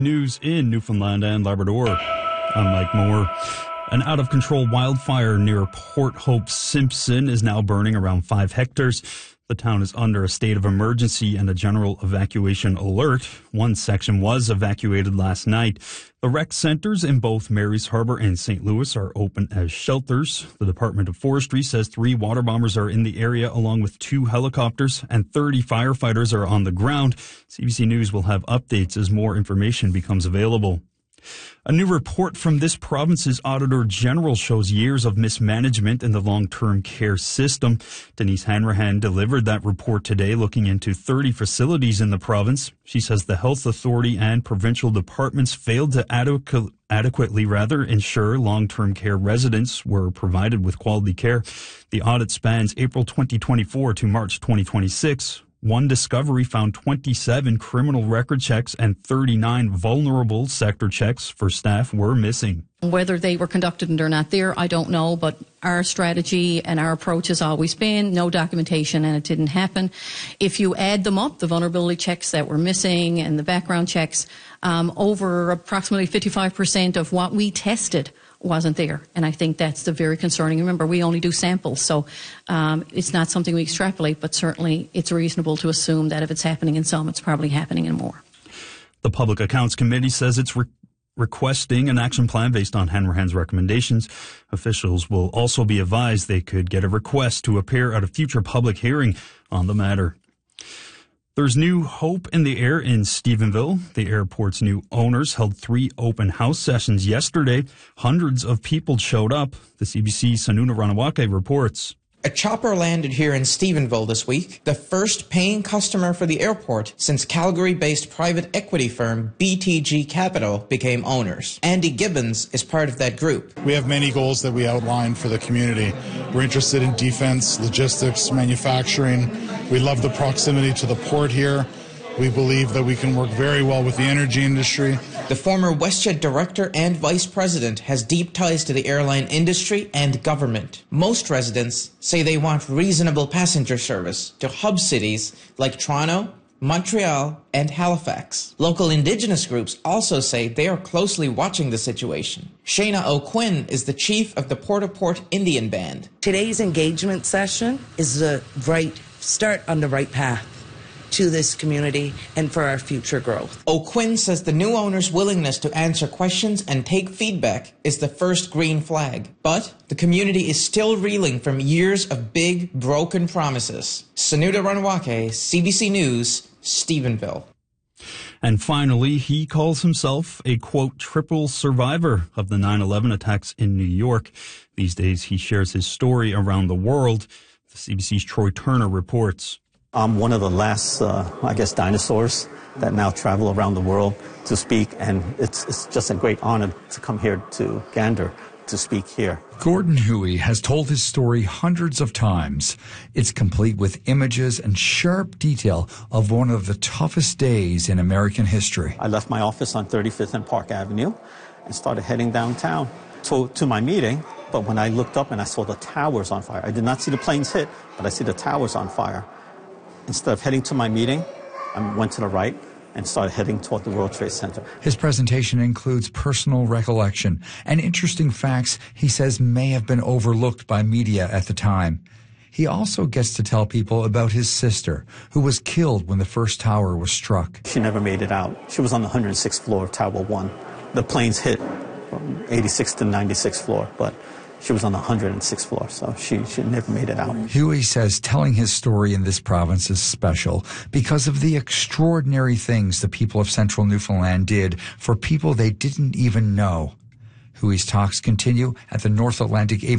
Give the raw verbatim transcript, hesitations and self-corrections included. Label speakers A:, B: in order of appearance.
A: News in Newfoundland and Labrador. I'm Mike Moore. An out-of-control wildfire near Port Hope Simpson is now burning around five hectares. The town is under a state of emergency and a general evacuation alert. One section was evacuated last night. The rec centers in both Mary's Harbor and Saint Louis are open as shelters. The Department of Forestry says three water bombers are in the area along with two helicopters and thirty firefighters are on the ground. C B C News will have updates as more information becomes available. A new report from this province's Auditor General shows years of mismanagement in the long-term care system. Denise Hanrahan delivered that report today, looking into thirty facilities in the province. She says the health authority and provincial departments failed to adequ- adequately rather ensure long-term care residents were provided with quality care. The audit spans April twenty twenty-four to March twenty twenty-six. One discovery found twenty-seven criminal record checks and thirty-nine vulnerable sector checks for staff were missing.
B: Whether they were conducted and they're not there, I don't know, but our strategy and our approach has always been no documentation and it didn't happen. If you add them up, the vulnerability checks that were missing and the background checks, um, over approximately fifty-five percent of what we tested wasn't there. And I think that's the very concerning. Remember, we only do samples, so um, it's not something we extrapolate, but certainly it's reasonable to assume that if it's happening in some, it's probably happening in more.
A: The Public Accounts Committee says it's re- requesting an action plan based on Hanrahan's recommendations. Officials will also be advised they could get a request to appear at a future public hearing on the matter. There's new hope in the air in Stephenville. The airport's new owners held three open house sessions yesterday. Hundreds of people showed up. The C B C's Sununa Ranawake reports.
C: A chopper landed here in Stephenville this week, the first paying customer for the airport since Calgary-based private equity firm B T G Capital became owners. Andy Gibbons is part of that group.
D: We have many goals that we outlined for the community. We're interested in defense, logistics, manufacturing. We love the proximity to the port here. We believe that we can work very well with the energy industry.
C: The former WestJet director and vice president has deep ties to the airline industry and government. Most residents say they want reasonable passenger service to hub cities like Toronto, Montreal, and Halifax. Local Indigenous groups also say they are closely watching the situation. Shayna O'Quinn is the chief of the Port-au-Port Indian Band.
E: Today's engagement session is the right start on the right path to this community and for our future growth.
C: O'Quinn says the new owner's willingness to answer questions and take feedback is the first green flag. But the community is still reeling from years of big, broken promises. Sununa Ranawake, C B C News, Stephenville.
A: And finally, he calls himself a, quote, triple survivor of the nine eleven attacks in New York. These days, he shares his story around the world. The C B C's Troy Turner reports.
F: I'm one of the last, uh, I guess, dinosaurs that now travel around the world to speak, and it's, it's just a great honor to come here to Gander to speak here.
G: Gordon Huey has told his story hundreds of times. It's complete with images and sharp detail of one of the toughest days in American history.
F: I left my office on thirty-fifth and Park Avenue and started heading downtown to, to my meeting, but when I looked up and I saw the towers on fire, I did not see the planes hit, but I see the towers on fire. Instead of heading to my meeting, I went to the right and started heading toward the World Trade Center.
G: His presentation includes personal recollection and interesting facts he says may have been overlooked by media at the time. He also gets to tell people about his sister, who was killed when the first tower was struck.
F: She never made it out. She was on the one hundred sixth floor of Tower one. The planes hit from eighty-sixth to ninety-sixth floor, but she was on the one hundred sixth floor, so she, she never made it out.
G: Huey says telling his story in this province is special because of the extraordinary things the people of central Newfoundland did for people they didn't even know. Huey's talks continue at the North Atlantic